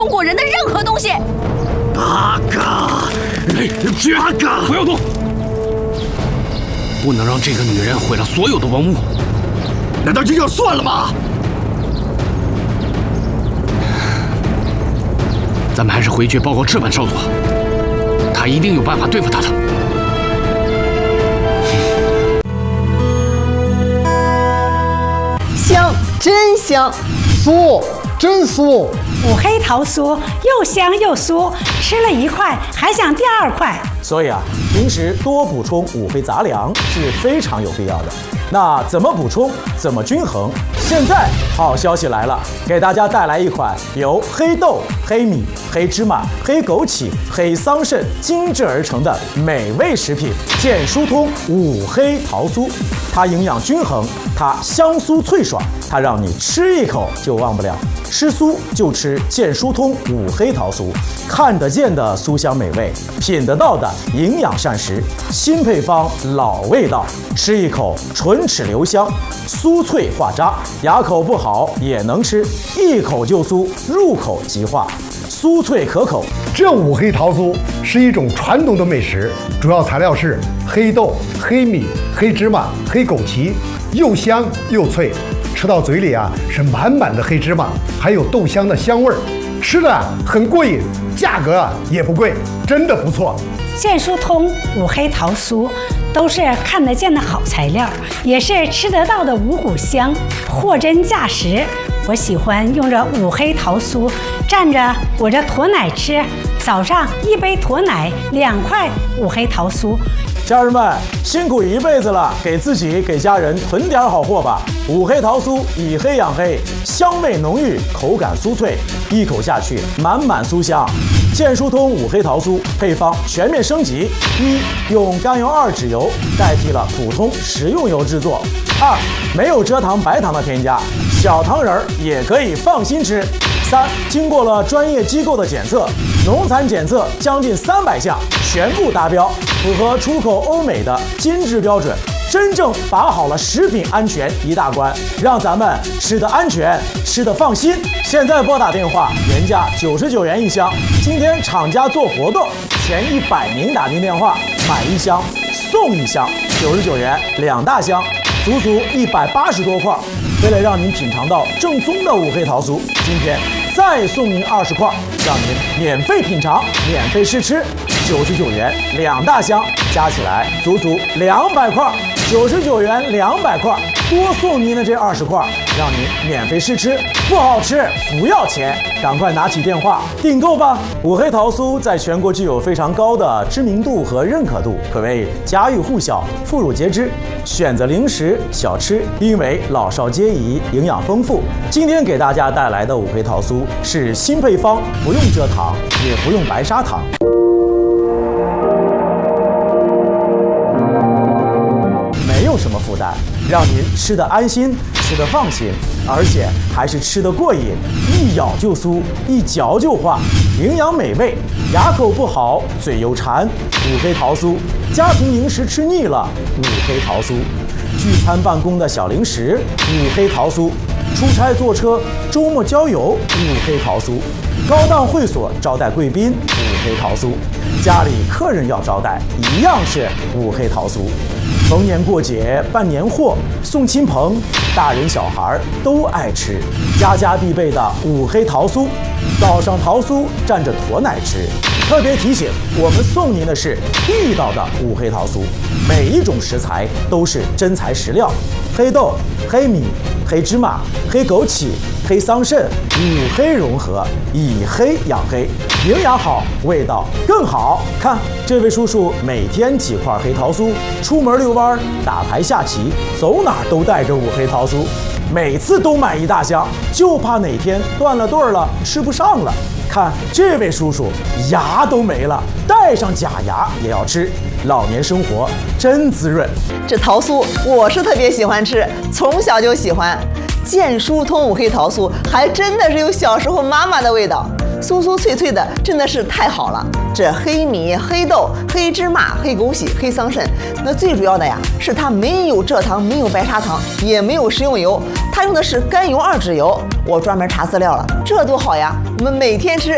中国人的任何东西。 八嘎，这个不要动！不能让这个女人毁了所有的文物。 难道这就算了吗？ 咱们还是回去报告赤坂少佐，他一定有办法对付他的。 香，真香！ 酥，真酥！ 五黑桃酥又香又酥，吃了一块还想第二块。 所以啊，平时多补充五黑杂粮是非常有必要的。那怎么补充？怎么均衡？现在好消息来了，给大家带来一款由黑豆、黑米、黑芝麻、黑枸杞、黑桑葚精制而成的美味食品——健疏通五黑桃酥。它营养均衡，它香酥脆爽，它让你吃一口就忘不了。吃酥就吃健疏通五黑桃酥，看得见的酥香美味，品得到的营养膳食，新配方老味道，吃一口唇齿留香，酥脆化渣，牙口不好也能吃，一口就酥，入口即化，酥脆可口。 这五黑桃酥是一种传统的美食，主要材料是黑豆、黑米、黑芝麻、黑枸杞，又香又脆。吃到嘴里啊，是满满的黑芝麻，还有豆香的香味儿，吃的很过瘾，价格也不贵，真的不错。 健疏通五黑桃酥都是看得见的好材料，也是吃得到的五谷香，货真价实。我喜欢用这五黑桃酥蘸着我这驼奶吃，早上一杯驼奶，2块五黑桃酥。 家人们辛苦一辈子了，给自己给家人囤点好货吧。五黑桃酥以黑养黑，香味浓郁，口感酥脆，一口下去满满酥香。健疏通五黑桃酥配方全面升级：一、用甘油2脂油代替了普通食用油制作；二、没有蔗糖、白糖的添加，小糖人儿也可以放心吃；三、经过了专业机构的检测，农残检测将近300项，全部达标，符合出口欧美的金质标准，真正把好了食品安全一大关，让咱们吃得安全，吃得放心。现在拨打电话，原价99元一箱，今天厂家做活动，前100名打进电话买1箱送1箱，99元2大箱，足足180多块。为了让您品尝到正宗的五黑桃酥，今天再送您20块，让您免费品尝，免费试吃，99元2大箱，加起来足足200块，99元200块，多送您的这20块，让您免费试吃，不好吃不要钱，赶快拿起电话订购吧！五黑桃酥在全国具有非常高的知名度和认可度，可谓家喻户晓、妇孺皆知，选择零食小吃，因为老少皆宜，营养丰富。今天给大家带来的五黑桃酥是新配方，不用蔗糖，也不用白砂糖。没有什么负担，让您吃得安心，吃得放心，而且还是吃得过瘾，一咬就酥，一嚼就化，营养美味，牙口不好，嘴又馋，五黑桃酥，家庭零食吃腻了，五黑桃酥，聚餐办公的小零食，五黑桃酥，出差坐车，周末郊游，五黑桃酥，高档会所招待贵宾，五黑桃酥，家里客人要招待，一样是五黑桃酥。逢年过节办年货送亲朋，大人小孩都爱吃，家家必备的五黑桃酥。早上桃酥蘸着驼奶吃。特别提醒，我们送您的是地道的五黑桃酥，每一种食材都是真材实料，黑豆、黑米、黑芝麻、黑枸杞、黑桑葚，五黑融合，以黑养黑，营养好，味道更好。看这位叔叔每天几块黑桃酥，出门遛弯、打牌下棋，走哪儿都带着五黑桃酥，每次都买一大箱，就怕哪天断了队了，吃不上了。看这位叔叔牙都没了，带上假牙也要吃，老年生活真滋润。 这桃酥我是特别喜欢吃，从小就喜欢。健疏通五黑桃酥还真的是有小时候妈妈的味道，酥酥脆脆的，真的是太好了。这黑米、黑豆、黑芝麻、黑枸杞、黑桑葚，那最主要的呀是它没有蔗糖，没有白砂糖，也没有食用油，它用的是甘油2脂油。我专门查资料了，这多好呀！我们每天吃